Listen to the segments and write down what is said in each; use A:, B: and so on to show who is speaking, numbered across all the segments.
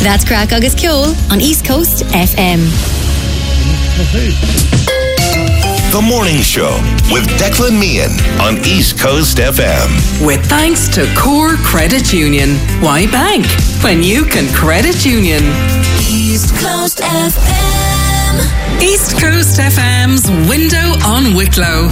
A: That's Crack Agus Ceol on East Coast FM.
B: The Morning Show with Declan Meehan on East Coast FM.
C: With thanks to Core Credit Union. Why bank when you can credit union?
D: East Coast FM.
C: East Coast FM's Window on Wicklow.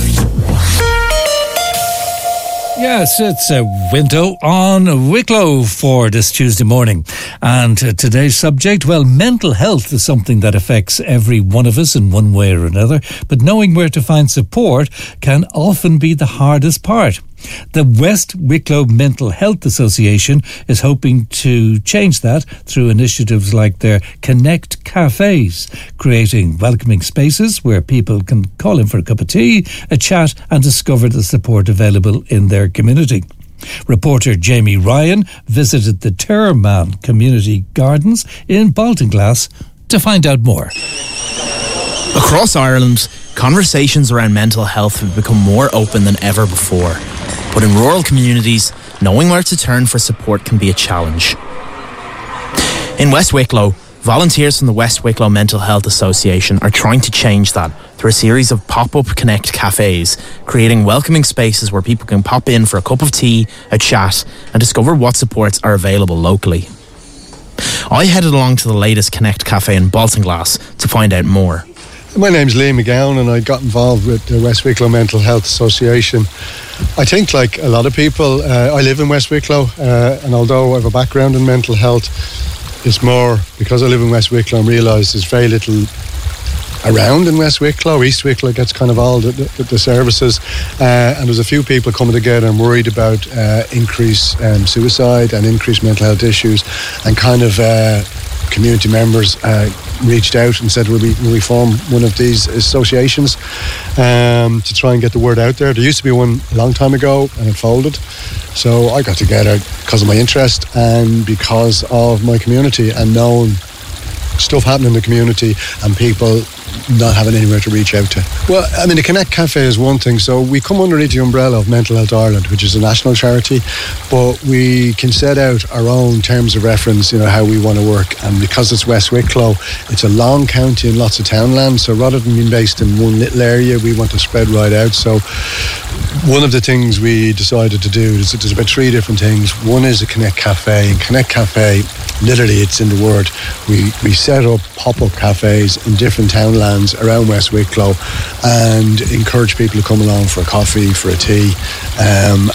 E: Yes, it's a window on Wicklow for this Tuesday morning. And today's subject, well, mental health is something that affects every one of us in one way or another. But knowing where to find support can often be the hardest part. The West Wicklow Mental Health Association is hoping to change that through initiatives like their Connect Cafes, creating welcoming spaces where people can call in for a cup of tea, a chat and discover the support available in their community. Reporter Jamie Ryan visited the Terman Community Gardens in Baltinglass to find out more.
F: Across Ireland, conversations around mental health have become more open than ever before. But in rural communities, knowing where to turn for support can be a challenge. In West Wicklow, volunteers from the West Wicklow Mental Health Association are trying to change that through a series of pop-up Connect Cafes, creating welcoming spaces where people can pop in for a cup of tea, a chat, and discover what supports are available locally. I headed along to the latest Connect Cafe in Baltinglass to find out more.
G: My name's Lee McGowan and I got involved with the West Wicklow Mental Health Association. I think, like a lot of people, I live in West Wicklow, and although I have a background in mental health, it's more because I live in West Wicklow and realise there's very little around in West Wicklow. East Wicklow gets kind of all the services, and there's a few people coming together and worried about increased suicide and increased mental health issues, and kind of community members reached out and said, will we form one of these associations to try and get the word out there. There used to be one a long time ago and it folded, so I got together because of my interest and because of my community and knowing stuff happening in the community and people not having anywhere to reach out to. Well, I mean, the Connect Cafe is one thing. So we come underneath the umbrella of Mental Health Ireland, which is a national charity, but we can set out our own terms of reference, how we want to work. And because it's West Wicklow, it's a long county and lots of townland. So rather than being based in one little area, we want to spread right out. So one of the things we decided to do is there's about 3 different things. One is a Connect Cafe, and Connect Cafe, literally it's in the word. We set up pop-up cafes in different townlands around West Wicklow and encourage people to come along for a coffee, for a tea, and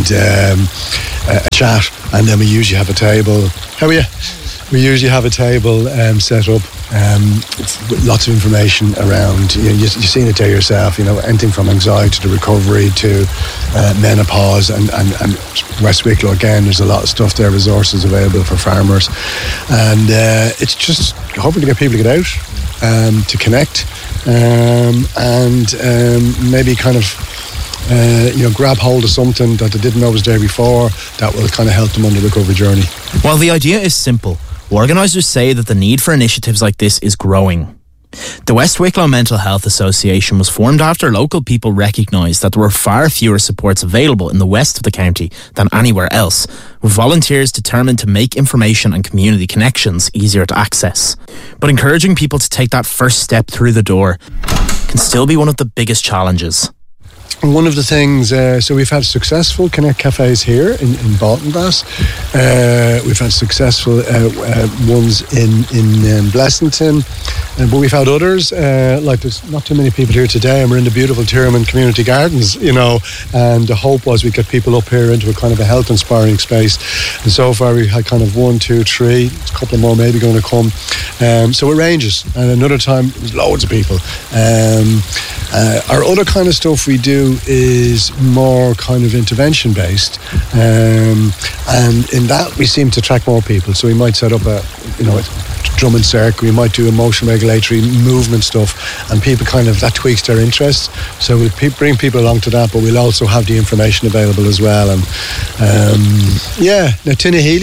G: a chat. And then we usually have a table. How are you? We usually have a table set up with lots of information around, you've seen it there yourself, anything from anxiety to recovery to menopause, and West Wicklow, again, there's a lot of stuff there, resources available for farmers. And it's just hoping to get people to get out, to connect, and maybe kind of grab hold of something that they didn't know was there before that will kind of help them on the recovery journey.
F: While the idea is simple, organisers say that the need for initiatives like this is growing. The West Wicklow Mental Health Association was formed after local people recognised that there were far fewer supports available in the west of the county than anywhere else, with volunteers determined to make information and community connections easier to access. But encouraging people to take that first step through the door can still be one of the biggest challenges.
G: One of the things, so we've had successful Connect Cafes here in Baltinglass. We've had successful ones in Blessington, but we've had others, like there's not too many people here today, and we're in the beautiful Terman Community Gardens, and the hope was we'd get people up here into a kind of a health inspiring space. And so far we've had kind of 1, 2, 3, a couple more maybe going to come. So it ranges, and another time there's loads of people. Our other kind of stuff we do is more kind of intervention based, and in that we seem to attract more people. So we might set up a drum and circle, we might do emotional regulatory movement stuff, and people kind of, that tweaks their interest. So we'll bring people along to that, but we'll also have the information available as well. And now Tinnahealy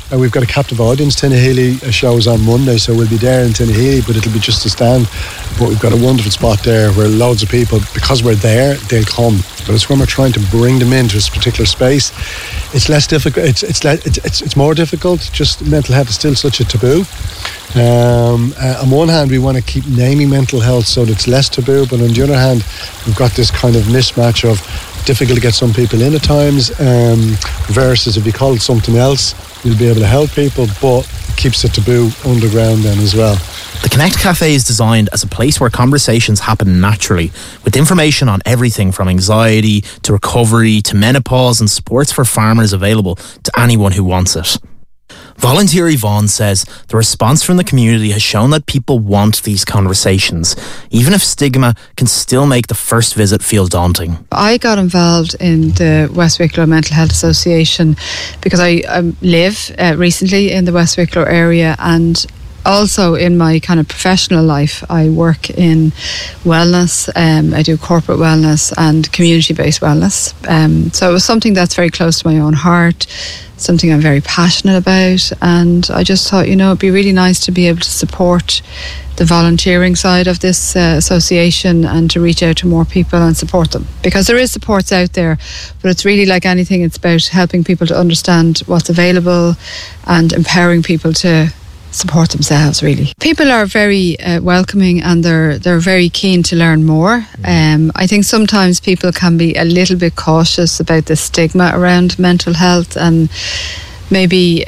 G: We've got a captive audience. Tinnahealy shows on Monday, so we'll be there in Tinnahealy, but it'll be just a stand. But we've got a wonderful spot there where loads of people, because we're there, they'll come. But it's when we're trying to bring them into this particular space, it's less difficult. It's more difficult. Just mental health is still such a taboo. On one hand, we want to keep naming mental health so that it's less taboo, but on the other hand, we've got this kind of mismatch of difficult to get some people in at times, versus if you call it something else, you'll be able to help people, but keeps it taboo underground then as well.
F: The Connect Cafe is designed as a place where conversations happen naturally, with information on everything from anxiety to recovery to menopause and supports for farmers available to anyone who wants it. Volunteer Yvonne says the response from the community has shown that people want these conversations, even if stigma can still make the first visit feel daunting.
H: I got involved in the West Wicklow Mental Health Association because I live recently in the West Wicklow area, and also in my kind of professional life I work in wellness. I do corporate wellness and community-based wellness, so it was something that's very close to my own heart, something I'm very passionate about, and I just thought, it'd be really nice to be able to support the volunteering side of this association and to reach out to more people and support them, because there is supports out there, but it's really like anything, it's about helping people to understand what's available and empowering people to support themselves, really. People are very welcoming, and they're very keen to learn more. I think sometimes people can be a little bit cautious about the stigma around mental health, and maybe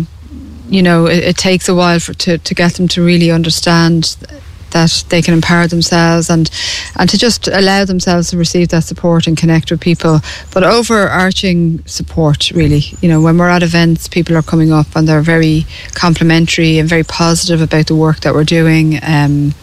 H: it takes a while to get them to really understand that they can empower themselves and to just allow themselves to receive that support and connect with people. But overarching support, really, when we're at events, people are coming up and they're very complimentary and very positive about the work that we're doing, and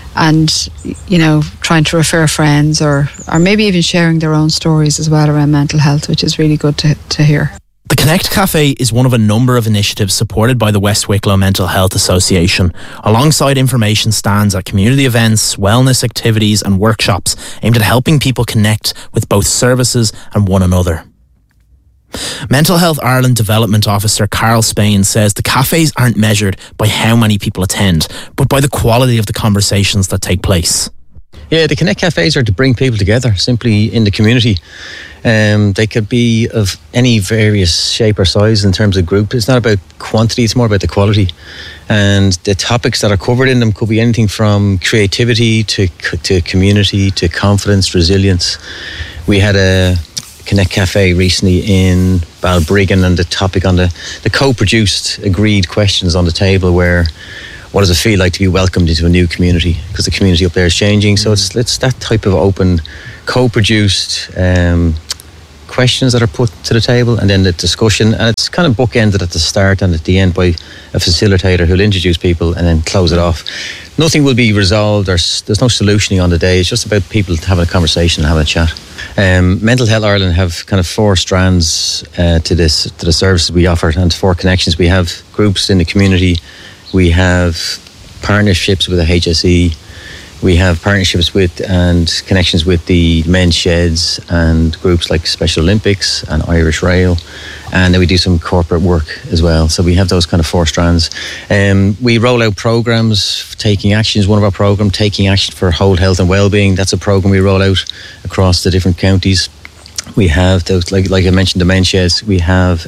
H: trying to refer friends or maybe even sharing their own stories as well around mental health, which is really good to hear.
F: The Connect Cafe is one of a number of initiatives supported by the West Wicklow Mental Health Association, alongside information stands at community events, wellness activities and workshops aimed at helping people connect with both services and one another. Mental Health Ireland Development Officer Carl Spain says the cafes aren't measured by how many people attend, but by the quality of the conversations that take place.
I: Yeah, the Connect Cafes are to bring people together simply in the community. They could be of any various shape or size in terms of group. It's not about quantity, it's more about the quality. And the topics that are covered in them could be anything from creativity to community to confidence, resilience. We had a Connect Cafe recently in Balbriggan, and the topic on the co-produced agreed questions on the table were, what does it feel like to be welcomed into a new community? Because the community up there is changing. So it's that type of open, co-produced questions that are put to the table, and then the discussion. And it's kind of bookended at the start and at the end by a facilitator who'll introduce people and then close it off. Nothing will be resolved. There's no solutioning on the day. It's just about people having a conversation and having a chat. Mental Health Ireland have kind of 4 strands to the services we offer, and 4 connections. We have groups in the community. We have partnerships with the HSE. We have partnerships with and connections with the men's sheds and groups like Special Olympics and Irish Rail. And then we do some corporate work as well. So we have those kind of 4 strands. We roll out programs. Taking Action is one of our programs. Taking Action for Whole Health and Wellbeing. That's a program we roll out across the different counties. We have those, like I mentioned, the men's sheds. We have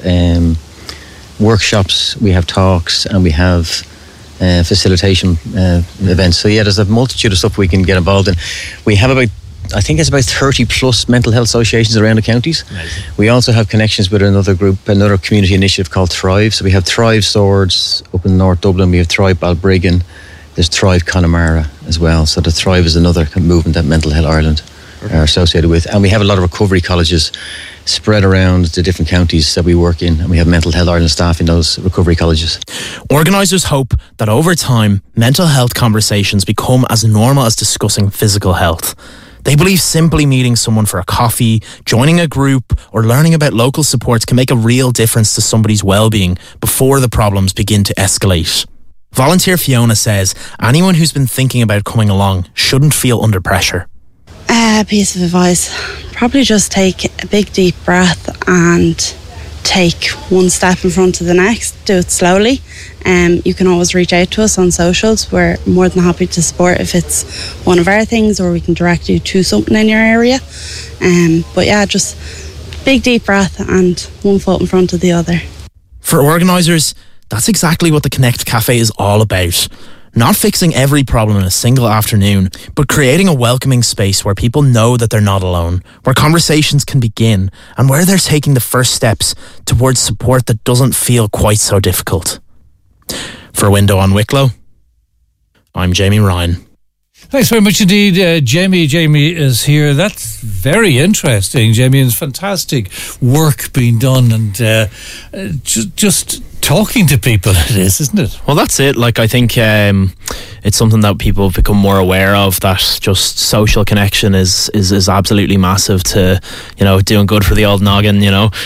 I: workshops, we have talks, and we have facilitation events. So yeah, there's a multitude of stuff we can get involved in. We have about 30 plus mental health associations around the counties. Amazing. We also have connections with another community initiative called Thrive. So we have Thrive Swords up in North Dublin, we have Thrive Balbriggan, there's Thrive Connemara as well. So the Thrive is another movement that Mental Health Ireland are associated with. And we have a lot of recovery colleges spread around the different counties that we work in, and we have Mental Health Ireland staff in those recovery colleges. Organisers hope that over time, mental health conversations become as normal as discussing physical health. They believe simply meeting someone for a coffee, joining a group, or learning about local supports can make a real difference to somebody's well-being before the problems begin to escalate. Volunteer Fiona says anyone who's been thinking about coming along shouldn't feel under pressure.
J: Piece of advice, probably just take a big deep breath and take one step in front of the next, do it slowly. You can always reach out to us on socials. We're more than happy to support if it's one of our things, or we can direct you to something in your area. But yeah, just big deep breath and one foot in front of the other.
F: For organisers, that's exactly what the Connect Cafe is all about. Not fixing every problem in a single afternoon, but creating a welcoming space where people know that they're not alone, where conversations can begin, and where they're taking the first steps towards support that doesn't feel quite so difficult. For Window on Wicklow, I'm Jamie Ryan.
E: Thanks very much indeed, Jamie. Jamie is here. That's very interesting, Jamie. It's fantastic work being done, and just talking to people it is, isn't it?
F: Well, that's it. Like, I think it's something that people have become more aware of, that just social connection is absolutely massive to, doing good for the old noggin,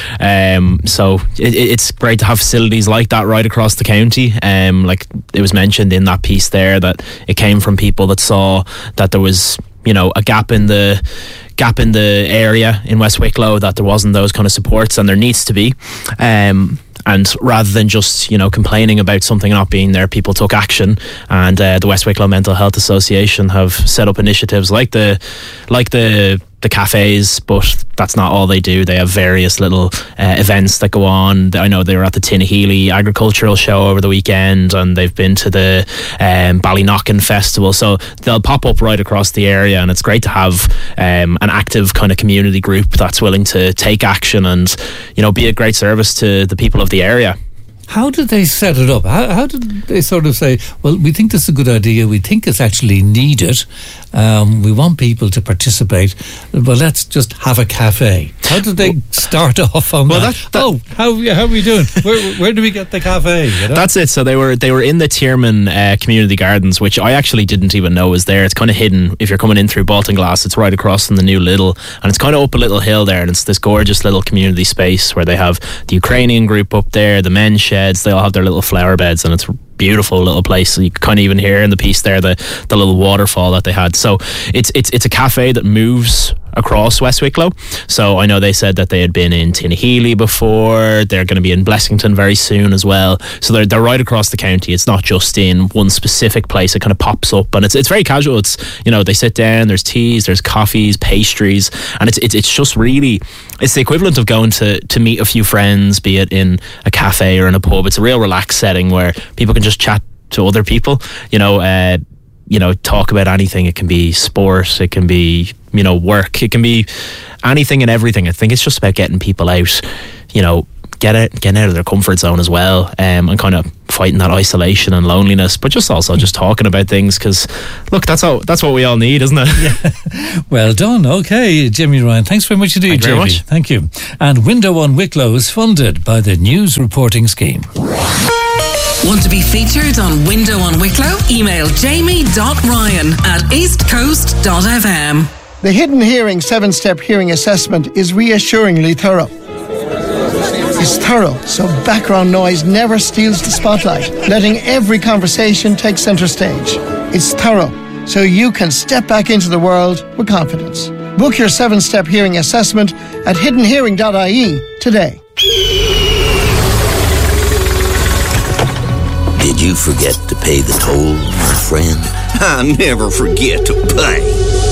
F: so it's great to have facilities like that right across the county. Like it was mentioned in that piece there, that it came from people that saw that there was a gap in the area in West Wicklow, that there wasn't those kind of supports, and there needs to be. And rather than just, complaining about something not being there, people took action, and the West Wicklow Mental Health Association have set up initiatives like the cafes, but that's not all they do. They have various little events that go on. I know they were at the Tinahely Agricultural Show over the weekend, and they've been to the Ballyknockin Festival, so they'll pop up right across the area, and it's great to have an active kind of community group that's willing to take action and be a great service to the people of the area.
E: How did they set it up? How did they sort of say, well, we think this is a good idea, we think it's actually needed, we want people to participate, well, let's just have a cafe? How did they start off on that? How are we doing? Where do we get the cafe?
F: That's it. So they were in the Tierman Community Gardens, which I actually didn't even know was there. It's kind of hidden if you're coming in through Baltinglass. It's right across from the new Lidl, and it's kind of up a little hill there, and it's this gorgeous little community space where they have the Ukrainian group up there, the men's sheds, they all have their little flower beds, and it's a beautiful little place. So you kind of even hear in the piece there the little waterfall that they had. So it's a cafe that moves across West Wicklow. So I know they said that they had been in Tinahely before. They're going to be in Blessington very soon as well. So they're right across the county. It's not just in one specific place. It kind of pops up, and it's very casual. It's they sit down. There's teas, there's coffees, pastries, and it's just really, it's the equivalent of going to meet a few friends, be it in a cafe or in a pub. It's a real relaxed setting where people can just chat to other people. Talk about anything. It can be sport, it can be work, it can be anything and everything. I think it's just about getting people out, getting out of their comfort zone as well, and kind of fighting that isolation and loneliness, but just talking about things, because look, that's what we all need, isn't it?
E: Yeah. Well done. Okay, Jimmy Ryan, thanks very much indeed.
F: Thank you very much.
E: Thank you. And Window on Wicklow is funded by the News Reporting Scheme.
C: Want to be featured on Window on Wicklow? Email jamie.ryan@eastcoast.fm.
K: The Hidden Hearing 7-step hearing assessment is reassuringly thorough. It's thorough, so background noise never steals the spotlight, letting every conversation take centre stage. It's thorough, so you can step back into the world with confidence. Book your 7-step hearing assessment at hiddenhearing.ie today.
L: Did you forget to pay the toll, my friend?
M: I never forget to pay.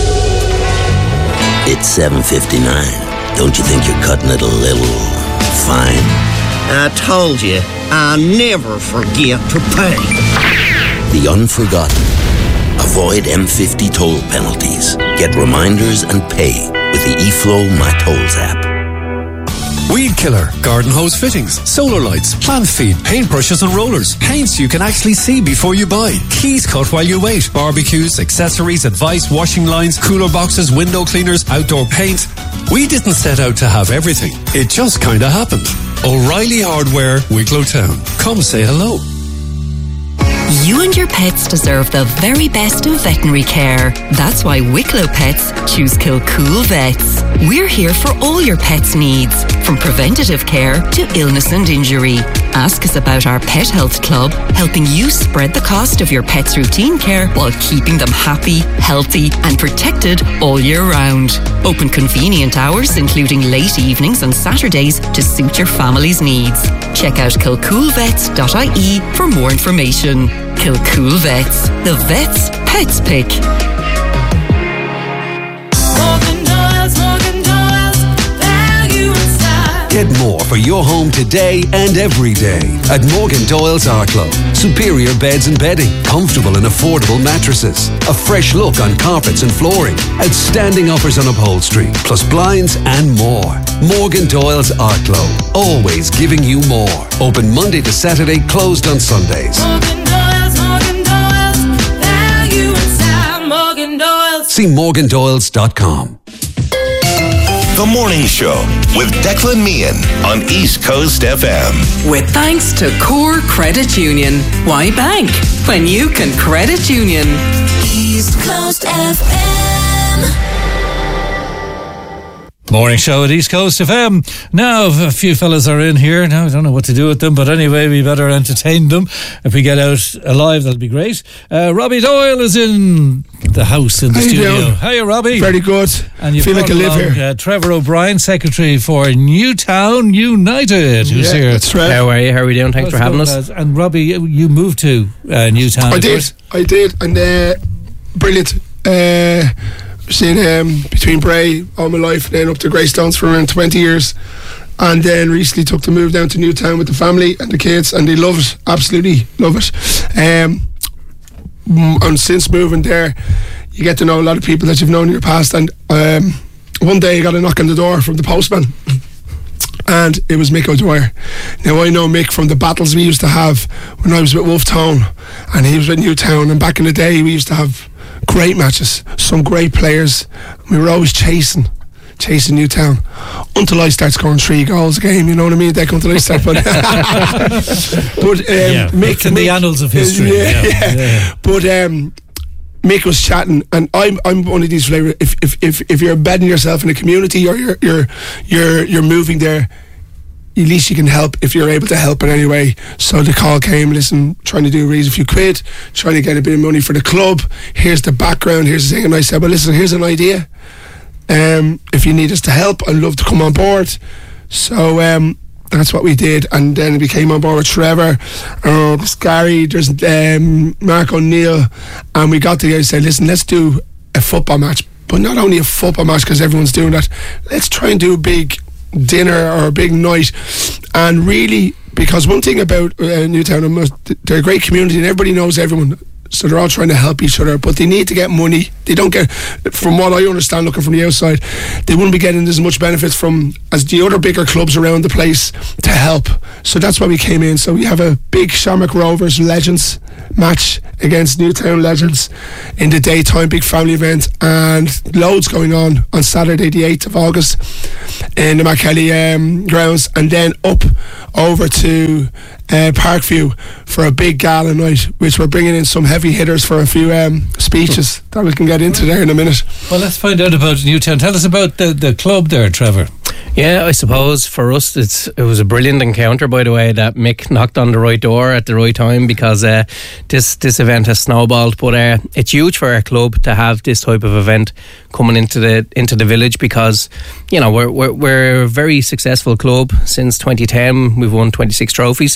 L: It's 7:59. Don't you think you're cutting it a little fine?
M: I told you, I never forget to pay.
L: The unforgotten. Avoid M50 toll penalties. Get reminders and pay with the eFlow My Tolls app.
N: Weed killer, garden hose fittings, solar lights, plant feed, paintbrushes and rollers, paints you can actually see before you buy, keys cut while you wait, barbecues, accessories, advice, washing lines, cooler boxes, window cleaners, outdoor paint. We didn't set out to have everything. It just kinda happened. O'Reilly Hardware, Wicklow Town. Come say hello.
A: You and your pets deserve the very best of veterinary care. That's why Wicklow Pets choose Kilcool Vets. We're here for all your pets' needs, from preventative care to illness and injury. Ask us about our Pet Health Club, helping you spread the cost of your pet's routine care while keeping them happy, healthy and protected all year round. Open convenient hours, including late evenings and Saturdays, to suit your family's needs. Check out kilcoolvets.ie for more information. Kilcool Vets, the vet's pets pick.
O: Get more for your home today and every day at Morgan Doyle's Arklow. Superior beds and bedding, comfortable and affordable mattresses, a fresh look on carpets and flooring, outstanding offers on upholstery, plus blinds and more. Morgan Doyle's Arklow, always giving you more. Open Monday to Saturday, closed on Sundays.
D: Morgan Doyle's, value inside Morgan Doyle's.
O: See morgandoyles.com.
B: The Morning Show with Declan Meehan on East Coast FM.
C: With thanks to Core Credit Union. Why bank when you can credit union?
D: East Coast FM.
E: Morning show at East Coast FM. Now, a few fellas are in here. Now, I don't know what to do with them, but anyway, we better entertain them. If we get out alive, that'll be great. Robbie Doyle is in the house in the studio. Hiya, Robbie.
P: Very good.
E: And you
P: feel like I live here.
E: Trevor O'Brien, Secretary for Newtown United, who's here.
P: That's right.
Q: How are you? How are we doing? Thanks for having us.
E: And Robbie, you moved to Newtown.
P: I did. And brilliant. Seen between Bray all my life, then up to Greystones for around 20 years, and then recently took the move down to Newtown with the family and the kids, and they love it, absolutely love it. And since moving there, you get to know a lot of people that you've known in your past, and one day I got a knock on the door from the postman, and it was Mick O'Dwyer. Now, I know Mick from the battles we used to have when I was with Wolf Tone and he was with Newtown, and back in the day we used to have great matches, some great players. We were always chasing Newtown until I start scoring 3 goals a game, you know what I mean? Until I start but
E: Mick in the annals of history.
P: But Mick was chatting, and I'm one of these flavors. If you're embedding yourself in a community or you're moving there, at least you can help if you're able to help in any way. So the call came, listen, trying to raise a few quid, trying to get a bit of money for the club. Here's the background, here's the thing. And I said, well, listen, here's an idea. If you need us to help, I'd love to come on board. So that's what we did, and then we came on board with Trevor, there's Gary, there's Mark O'Neill, and we got together and said, listen, let's do a football match, but not only a football match because everyone's doing that, let's try and do a big dinner or a big night. And really, because one thing about Newtown, they're a great community and everybody knows everyone, so they're all trying to help each other, but they need to get money. They don't get, from what I understand looking from the outside, they wouldn't be getting as much benefits from as the other bigger clubs around the place to help. So that's why we came in. So we have a big Shamrock Rovers Legends match against Newtown Legends in the daytime, big family event, and loads going on Saturday the 8th of August in the Mackkelly grounds, and then up over to Parkview for a big gala night, which we're bringing in some heavy hitters for a few speeches that we can get into there in a minute.
E: Well, let's find out about Newtown. Tell us about the club there, Trevor.
Q: Yeah, I suppose for us it was a brilliant encounter, by the way, that Mick knocked on the right door at the right time, because this event has snowballed. But it's huge for our club to have this type of event coming into the village, because you know we're a very successful club. Since 2010 we've won 26 trophies.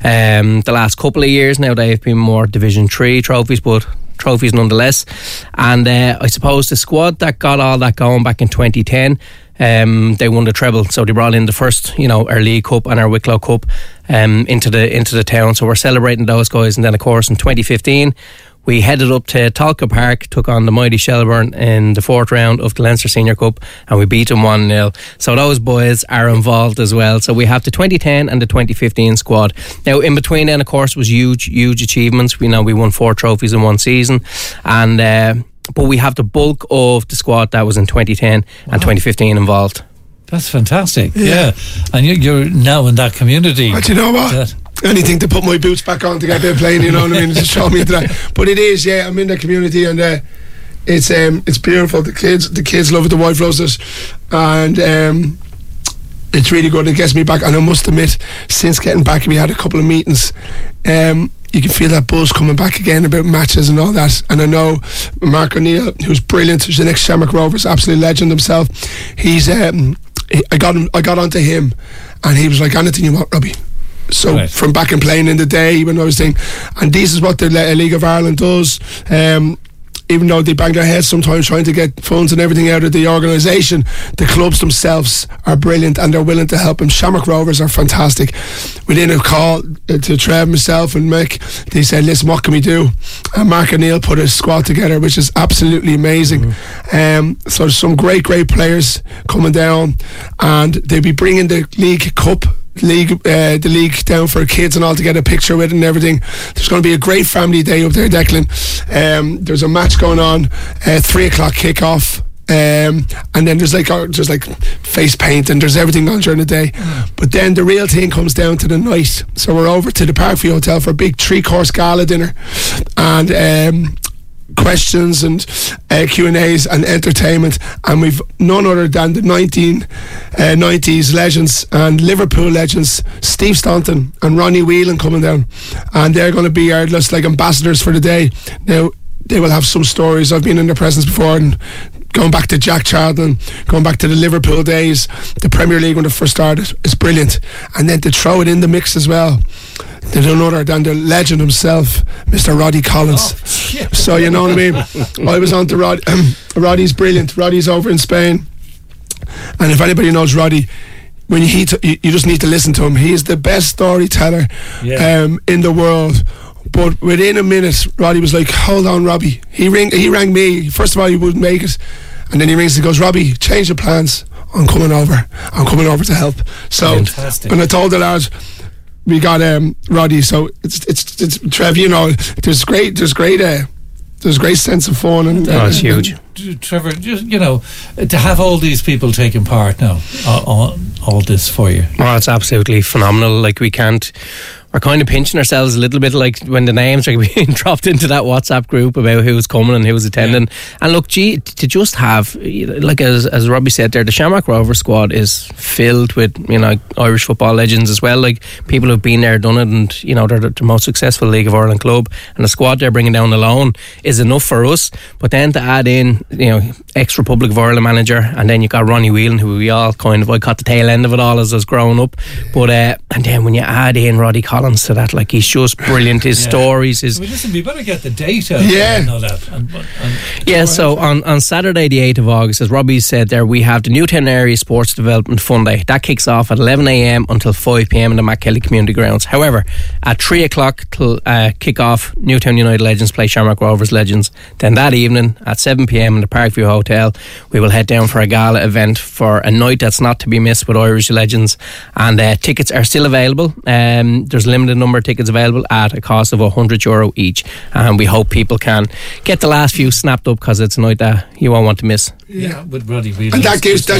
Q: The last couple of years now they've been more Division 3 trophies, but trophies nonetheless. And I suppose the squad that got all that going back in 2010, they won the treble, so they brought in the first, our League Cup and our Wicklow Cup into the town. So we're celebrating those guys. And then of course in 2015 we headed up to Talca Park, took on the mighty Shelbourne in the 4th round of the Leinster Senior Cup, and we beat them 1-0. So those boys are involved as well. So we have the 2010 and the 2015 squad. Now in between then of course was huge achievements. We won 4 trophies in one season, and but we have the bulk of the squad that was in 2010 and 2015 involved.
E: That's fantastic. Yeah. And you're now in that community.
P: But you know what? Anything to put my boots back on to get there playing, you know what I mean? Just show me into that. But it is, I'm in the community, and it's beautiful. The kids love it, the wife loves it, and it's really good. It gets me back, and I must admit, since getting back, we had a couple of meetings. You can feel that buzz coming back again about matches and all that. And I know Mark O'Neill, who's brilliant, who's the next Shamrock Rovers, absolute legend himself. He's I got onto him, and he was like, anything you want, Robbie. So from back and playing in the day when I was thinking, and this is what the League of Ireland does. Even though they bang their heads sometimes trying to get funds and everything out of the organisation, the clubs themselves are brilliant and they're willing to help them. Shamrock Rovers are fantastic. Within a call to Trev, myself and Mick, they said, listen, what can we do? And Mark O'Neill put a squad together which is absolutely amazing. So there's some great players coming down, and they'll be bringing the League Cup the league down for kids and all to get a picture with it and everything. There's going to be a great family day up there, Declan. There's a match going on, 3:00 kick-off, and then there's like face paint and there's everything on during the day. But then the real thing comes down to the night. So we're over to the Parkview Hotel for a big 3-course gala dinner, and questions and Q&As and entertainment, and we've none other than the 1990s legends and Liverpool legends Steve Staunton and Ronnie Whelan coming down, and they're going to be our just like ambassadors for the day. Now they will have some stories. I've been in their presence before, and going back to Jack Charlton, going back to the Liverpool days, the Premier League when it first started, is brilliant. And then to throw it in the mix as well, there's none other than the legend himself, Mr. Roddy Collins. So you know what I mean. I was on to Rod. Roddy's brilliant. Roddy's over in Spain, and if anybody knows Roddy, when you just need to listen to him. He is the best storyteller in the world. But within a minute, Roddy was like, hold on, Robbie. He rang me. First of all, he wouldn't make it, and then he rings and goes, Robbie, change the plans. I'm coming over to help. So when I told the lads, we got Roddy. So it's Trev. You know, there's great sense of fun, and
Q: it's huge.
E: Trevor, just to have all these people taking part now on all this for you.
Q: Oh, it's absolutely phenomenal. Like we're kind of pinching ourselves a little bit, like when the names are being dropped into that WhatsApp group about who's coming and who's attending. And look, to just have, like as Robbie said there, the Shamrock Rovers squad is filled with Irish football legends as well, like people who've been there, done it, and they're the most successful League of Ireland club, and the squad they're bringing down alone is enough for us. But then to add in ex-Republic of Ireland manager, and then you got Ronnie Whelan, who we all I caught the tail end of it all as I was growing up, but and then when you add in Roddy Collins to that, like, he's just brilliant. His stories,
E: listen, we better get the data.
P: And
E: all that.
Q: So on Saturday the 8th of August, as Robbie said there, we have the Newtown Area Sports Development Fund Day. That kicks off at 11 a.m. until 5 p.m. in the Mac Kelly Community Grounds. However, at 3 o'clock till kick off, Newtown United Legends play Shamrock Rovers Legends. Then that evening at 7 p.m. in the Parkview Hotel, we will head down for a gala event for a night that's not to be missed with Irish legends, and tickets are still available. There's limited number of tickets available at a cost of €100 each, and we hope people can get the last few snapped up, because it's a night that you won't want to miss.
E: With Roddy Whelan.
P: And that gives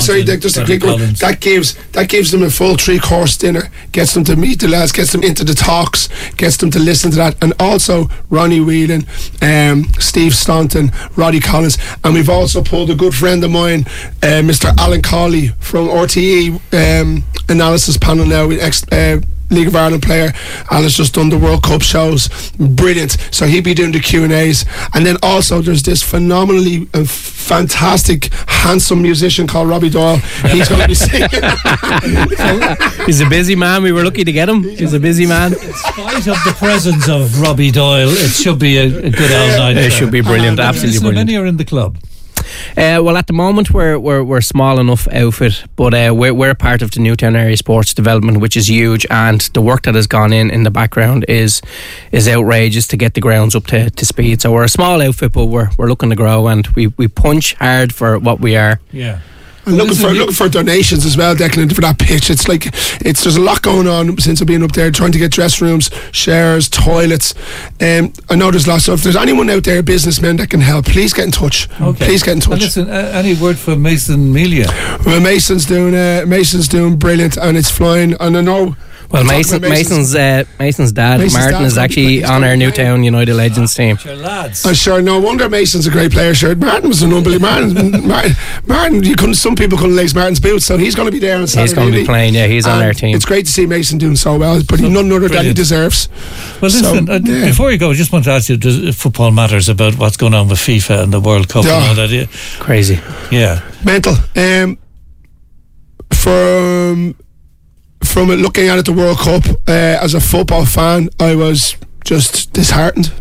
P: that gives them a full 3-course dinner, gets them to meet the lads, gets them into the talks, gets them to listen to that. And also Ronnie Whelan, Steve Staunton, Roddy Collins, and we've also pulled a good friend of mine, Mr. Alan Cawley from RTE analysis panel now, with League of Ireland player. Alan's just done the World Cup shows, brilliant. So he'll be doing the Q&As. And then also there's this phenomenally fantastic, handsome musician called Robbie Doyle. He's going to be singing.
Q: He's a busy man. We were lucky to get him. He's a busy man.
E: In spite of the presence of Robbie Doyle, it should be a good old night.
Q: It should be brilliant. Absolutely brilliant.
E: How many are in the club?
Q: Well, at the moment we're a small enough outfit, but we're part of the Newtown Area Sports Development, which is huge, and the work that has gone in the background is outrageous to get the grounds up to speed. So we're a small outfit, but we're looking to grow, and we punch hard for what we are.
E: Yeah.
P: And looking for donations as well, Declan, for that pitch. There's a lot going on since I've been up there, trying to get dressing rooms, showers, toilets. I know there's lots. So if there's anyone out there, businessmen, that can help, please get in touch.
E: Okay.
P: Please get in touch.
E: And listen, any word for Mason Melia?
P: Well, Mason's doing brilliant, and it's flying. And I know
Q: Well, Mason's dad, Martin, is actually on our Newtown United Legends team.
E: Lads.
P: Sure, no wonder Mason's a great player. Sure, Martin was an unbelievable Martin. Some people couldn't lace Martin's boots, so he's going to be there on Saturday.
Q: He's going to be playing. Yeah, he's on our team.
P: It's great to see Mason doing so well, but none other than he deserves.
E: Well, listen. Before you go, I just want to ask you: does football matters about what's going on with FIFA and the World Cup and all that?
Q: Crazy.
E: Yeah.
P: Mental. From looking at it, the World Cup, as a football fan, I was just disheartened.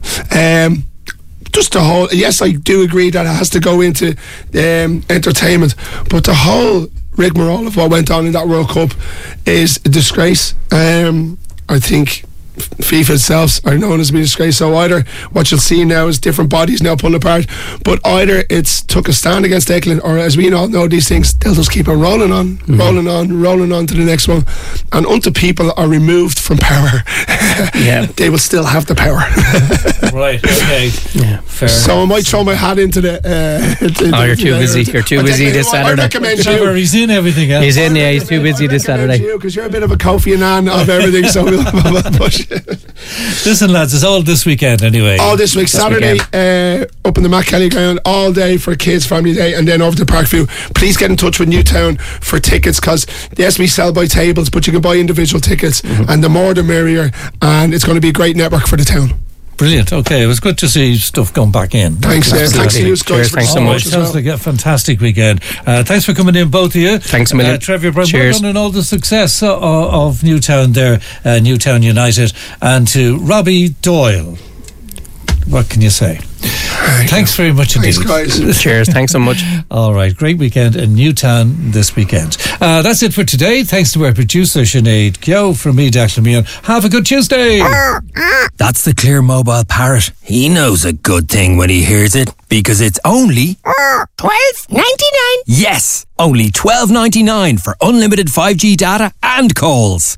P: Just the whole, yes, I do agree that it has to go into entertainment, but the whole rigmarole of what went on in that World Cup is a disgrace. I think FIFA itself are known as being a disgrace. So either what you'll see now is different bodies now pulling apart, but either it's took a stand against England, or as we all know, these things, they'll just keep on rolling on to the next one. And until people are removed from power, they will still have the power.
E: Right, okay. Yeah, fair.
P: So I might throw my hat into the
Q: you're too busy. You're too busy this Saturday.
P: I recommend
E: Trevor, he's in everything else.
Q: He's in, yeah, he's too busy this Saturday.
P: Because you're a bit of a Kofi Annan of everything, so we'll push.
E: Listen, lads, it's all this weekend anyway.
P: All this week, Saturday, up in the Matt Kelly ground, all day for Kids Family Day, and then over to Parkview. Please get in touch with Newtown for tickets, because yes, we sell by tables, but you can buy individual tickets, and the more the merrier, and it's going to be a great network for the town.
E: Brilliant. Okay, it was good to see stuff going back in.
P: Thanks, thanks to you guys.
Q: Thanks so much.
E: Sounds like a fantastic weekend. Thanks for coming in, both of you.
Q: Thanks a million.
E: Trevor, well
Q: Cheers.
E: done on all the success of Newtown there, Newtown United, and to Robbie Doyle. What can you say? Thanks very much indeed.
P: Thanks, guys.
Q: Cheers. Thanks so much.
E: All right. Great weekend in Newtown this weekend. That's it for today. Thanks to our producer, Sinead Kyo. From me, Declan Meehan. Have a good Tuesday.
R: That's the Clear Mobile Parrot. He knows a good thing when he hears it, because it's only $12.99. Yes, only $12.99 for unlimited 5G data and calls.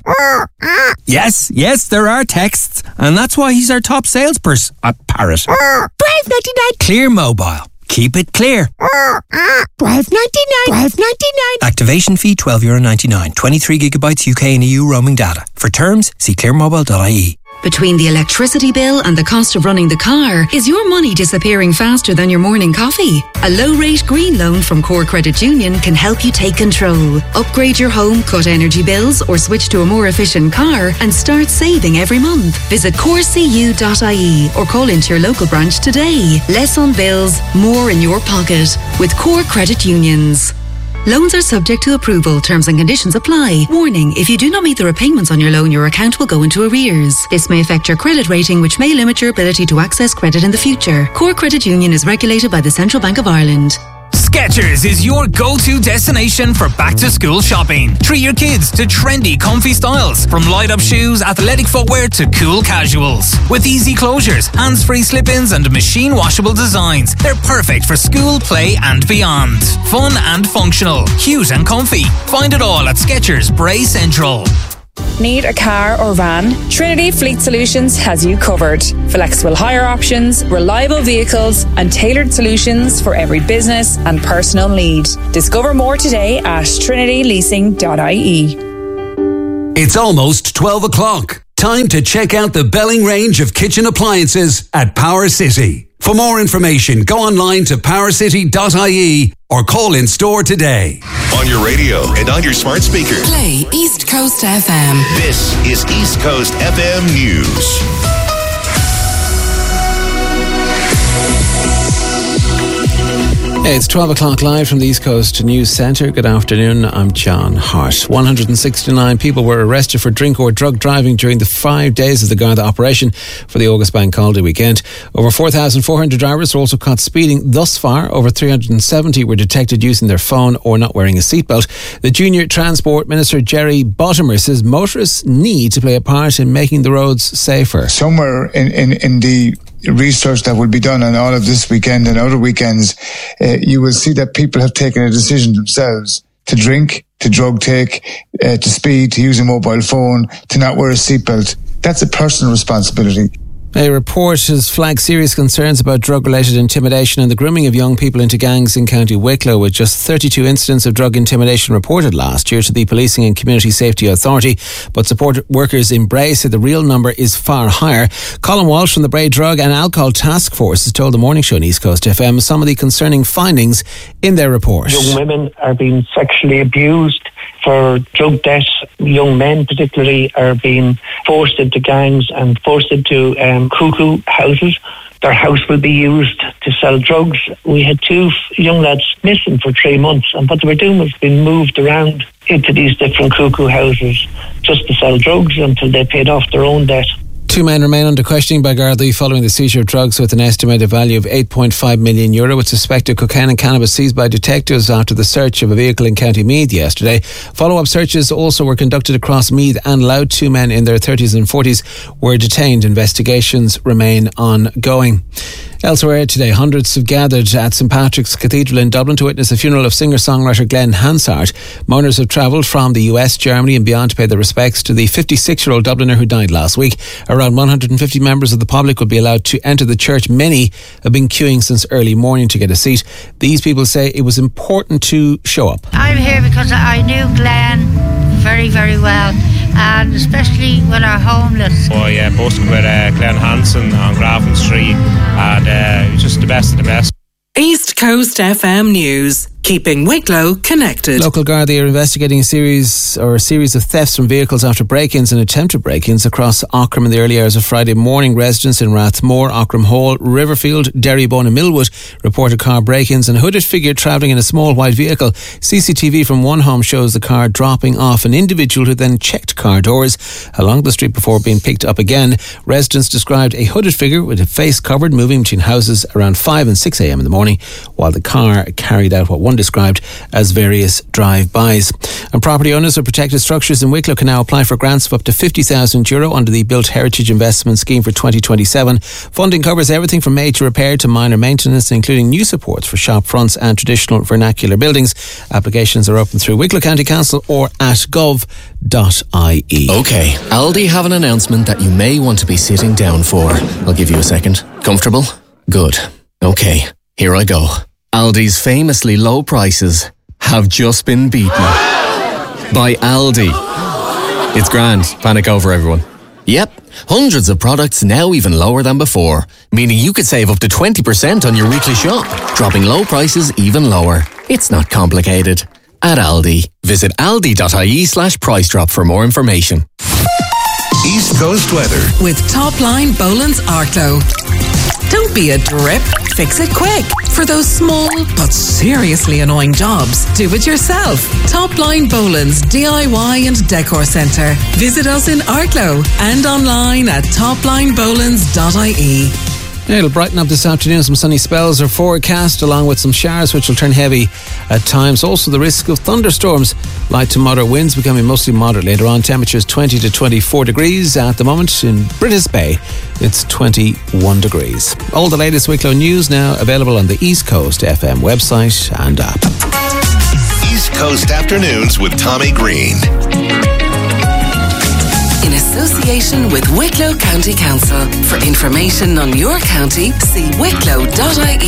R: Yes, there are texts, and that's why he's our top salesperson at Parrot. $12.99. Clear Mobile. Keep it clear. $12.99. Activation fee €12.99. 23 gigabytes UK and EU roaming data. For terms, see clearmobile.ie.
A: Between the electricity bill and the cost of running the car, is your money disappearing faster than your morning coffee? A low-rate green loan from Core Credit Union can help you take control. Upgrade your home, cut energy bills, or switch to a more efficient car and start saving every month. Visit corecu.ie or call into your local branch today. Less on bills, more in your pocket with Core Credit Unions. Loans are subject to approval. Terms and conditions apply. Warning, if you do not meet the repayments on your loan, your account will go into arrears. This may affect your credit rating, which may limit your ability to access credit in the future. Core Credit Union is regulated by the Central Bank of Ireland.
S: Skechers is your go-to destination for back-to-school shopping. Treat your kids to trendy, comfy styles, from light-up shoes, athletic footwear to cool casuals. With easy closures, hands-free slip-ins and machine-washable designs, they're perfect for school, play and beyond. Fun and functional, cute and comfy. Find it all at Skechers Bray Central.
T: Need a car or van? Trinity Fleet Solutions has you covered. Flexible hire options, reliable vehicles, and tailored solutions for every business and personal need. Discover more today at trinityleasing.ie.
O: It's almost 12 o'clock. Time to check out the Belling range of kitchen appliances at Power City. For more information, go online to powercity.ie or call in store today.
B: On your radio and on your smart speaker.
D: Play East Coast FM.
B: This is East Coast FM News.
U: It's 12 o'clock live from the East Coast News Centre. Good afternoon, I'm John Hart. 169 people were arrested for drink or drug driving during the 5 days of the Garda operation for the August Bank Holiday weekend. Over 4,400 drivers were also caught speeding thus far. Over 370 were detected using their phone or not wearing a seatbelt. The Junior Transport Minister Jerry Bottomer says motorists need to play a part in making the roads safer.
V: Somewhere in the research that will be done on all of this weekend and other weekends, you will see that people have taken a decision themselves to drink, to drug take, to speed, to use a mobile phone, to not wear a seatbelt. That's a personal responsibility.
U: A report has flagged serious concerns about drug-related intimidation and the grooming of young people into gangs in County Wicklow, with just 32 incidents of drug intimidation reported last year to the Policing and Community Safety Authority. But support workers in Bray say the real number is far higher. Colin Walsh from the Bray Drug and Alcohol Task Force has told the Morning Show on East Coast FM some of the concerning findings in their report.
G: Young women are being sexually abused for drug debt. Young men particularly are being forced into gangs and forced into cuckoo houses. Their house will be used to sell drugs. We had 2 young lads missing for 3 months, and what they were doing was being moved around into these different cuckoo houses just to sell drugs until they paid off their own debt.
U: 2 men remain under questioning by Gardaí following the seizure of drugs with an estimated value of €8.5 million, with suspected cocaine and cannabis seized by detectives after the search of a vehicle in County Meath yesterday. Follow-up searches also were conducted across Meath and Louth. 2 men in their 30s and 40s were detained. Investigations remain ongoing. Elsewhere today, hundreds have gathered at St Patrick's Cathedral in Dublin to witness the funeral of singer-songwriter Glenn Hansard. Mourners have travelled from the US, Germany and beyond to pay their respects to the 56-year-old Dubliner who died last week. Around 150 members of the public will be allowed to enter the church. Many have been queuing since early morning to get a seat. These people say it was important to show up.
H: I'm here because I knew Glenn very, very well, and especially when our homeless.
W: Busted with Glenn Hansen on Grafton Street, and just the best of the best.
C: East Coast FM News, keeping Wicklow connected.
U: Local Gardaí are investigating a series of thefts from vehicles after break-ins and attempted break-ins across Aughrim in the early hours of Friday morning. Residents in Rathmore, Aughrim Hall, Riverfield, Derrybone and Millwood reported car break-ins and a hooded figure travelling in a small white vehicle. CCTV from one home shows the car dropping off an individual who then checked car doors along the street before being picked up again. Residents described a hooded figure with a face covered moving between houses around 5 and 6 a.m. in the morning, while the car carried out what one described as various drive-bys. And property owners of protected structures in Wicklow can now apply for grants of up to €50,000 under the Built Heritage Investment Scheme for 2027. Funding covers everything from major repair to minor maintenance, including new supports for shop fronts and traditional vernacular buildings. Applications are open through Wicklow County Council or at gov.ie.
X: OK, Aldi have an announcement that you may want to be sitting down for. I'll give you a second. Comfortable? Good. OK, here I go. Aldi's famously low prices have just been beaten by Aldi. It's grand. Panic over, everyone. Yep, hundreds of products now even lower than before, meaning you could save up to 20% on your weekly shop, dropping low prices even lower. It's not complicated. At Aldi, visit aldi.ie/price drop for more information.
B: East Coast weather
C: with Topline Boland's Arklow. Don't be a drip. Fix it quick. For those small but seriously annoying jobs, do it yourself. Topline Boland's DIY and Decor Centre. Visit us in Arklow and online at toplinebolans.ie.
U: It'll brighten up this afternoon. Some sunny spells are forecast, along with some showers which will turn heavy at times. Also the risk of thunderstorms. Light to moderate winds becoming mostly moderate later on. Temperatures 20 to 24 degrees at the moment. In British Bay, it's 21 degrees. All the latest Wicklow news now available on the East Coast FM website and app.
B: East Coast Afternoons with Tommy Green.
C: In association with Wicklow County Council. For information on your county, see wicklow.ie.